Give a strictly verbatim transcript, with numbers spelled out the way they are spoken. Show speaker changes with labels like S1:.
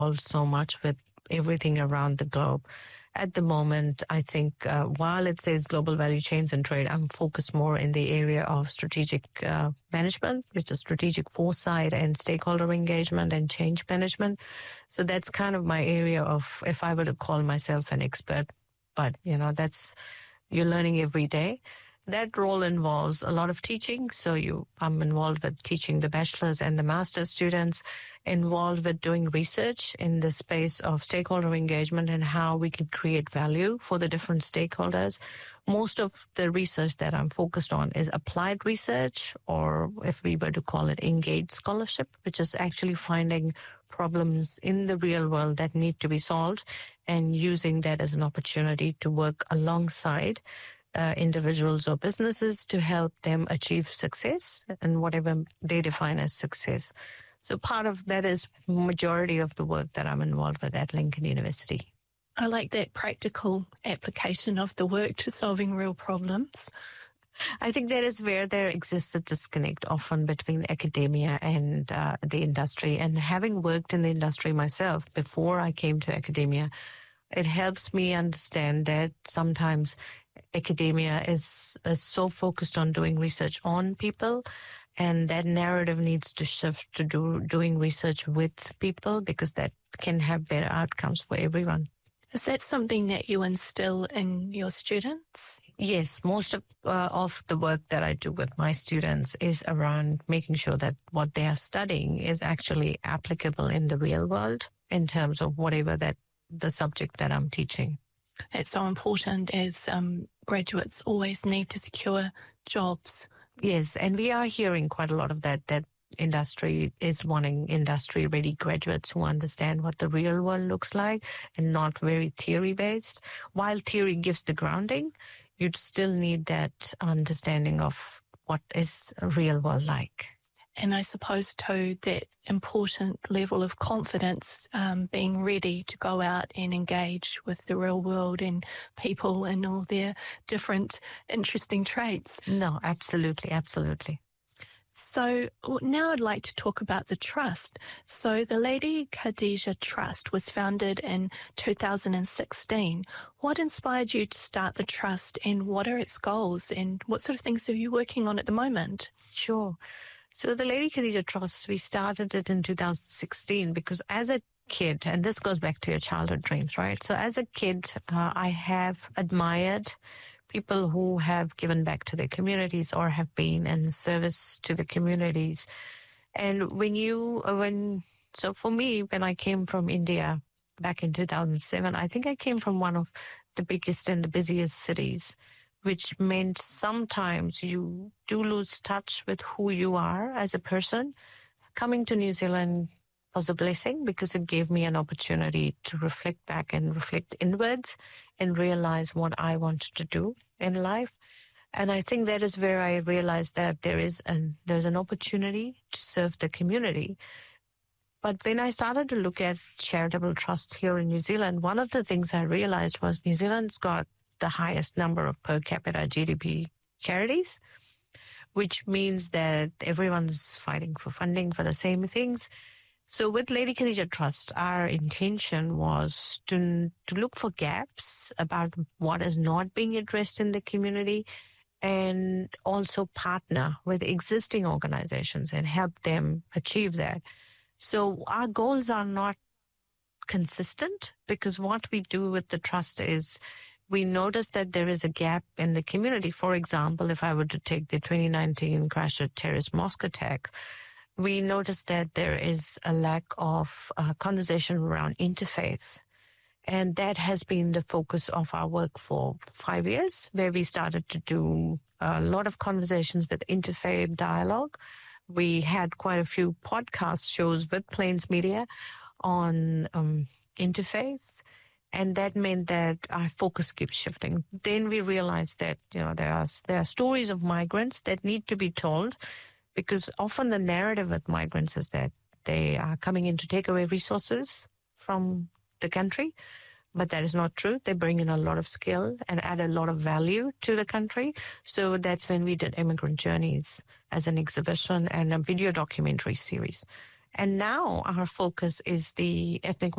S1: involved so much with everything around the globe. At the moment, I think uh, while it says global value chains and trade, I'm focused more in the area of strategic uh, management, which is strategic foresight and stakeholder engagement and change management. So that's kind of my area of, if I were to call myself an expert, but, you know, that's, you're learning every day. That role involves a lot of teaching. So you, I'm involved with teaching the bachelor's and the master's students, involved with doing research in the space of stakeholder engagement and how we can create value for the different stakeholders. Most of the research that I'm focused on is applied research, or if we were to call it engaged scholarship, which is actually finding problems in the real world that need to be solved and using that as an opportunity to work alongside Uh, individuals or businesses to help them achieve success and whatever they define as success. So part of that is majority of the work that I'm involved with at Lincoln University.
S2: I like that practical application of the work to solving real problems.
S1: I think that is where there exists a disconnect often between academia and uh, the industry. And having worked in the industry myself before I came to academia, it helps me understand that sometimes academia is, is so focused on doing research on people, and that narrative needs to shift to do, doing research with people, because that can have better outcomes for everyone.
S2: Is that something that you instill in your students?
S1: Yes, most of, uh, of the work that I do with my students is around making sure that what they are studying is actually applicable in the real world in terms of whatever that the subject that I'm teaching.
S2: It's so important, as um, graduates always need to secure jobs.
S1: Yes, and we are hearing quite a lot of that, that industry is wanting industry-ready graduates who understand what the real world looks like and not very theory-based. While theory gives the grounding, you'd still need that understanding of what is a real world like.
S2: And I suppose, too, that important level of confidence, um, being ready to go out and engage with the real world and people and all their different interesting traits.
S1: No, absolutely, absolutely.
S2: So now I'd like to talk about the trust. So the Lady Khadija Trust was founded in two thousand sixteen. What inspired you to start the trust, and what are its goals, and what sort of things are you working on at the moment?
S1: Sure. So the Lady Khadija Trust, we started it in two thousand sixteen because as a kid, and this goes back to your childhood dreams, right? So as a kid, uh, I have admired people who have given back to their communities or have been in service to the communities. And when you, when, so for me, when I came from India back in two thousand seven, I think I came from one of the biggest and the busiest cities, which meant sometimes you do lose touch with who you are as a person. Coming to New Zealand was a blessing because it gave me an opportunity to reflect back and reflect inwards and realize what I wanted to do in life. And I think that is where I realized that there is an, there's an opportunity to serve the community. But when I started to look at charitable trusts here in New Zealand, one of the things I realized was New Zealand's got the highest number of per capita G D P charities, which means that everyone's fighting for funding for the same things. So with Lady Khadija Trust, our intention was to, to look for gaps about what is not being addressed in the community, and also partner with existing organizations and help them achieve that. So our goals are not consistent, because what we do with the trust is we notice that there is a gap in the community. For example, if I were to take the twenty nineteen Christchurch terrorist mosque attack, we noticed that there is a lack of uh, conversation around interfaith. And that has been the focus of our work for five years, where we started to do a lot of conversations with interfaith dialogue. We had quite a few podcast shows with Plains Media on um, interfaith. And that meant that our focus keeps shifting. Then we realized that, you know, there are, there are stories of migrants that need to be told, because often the narrative with migrants is that they are coming in to take away resources from the country, but that is not true. They bring in a lot of skill and add a lot of value to the country. So that's when we did Immigrant Journeys as an exhibition and a video documentary series. And now our focus is the ethnic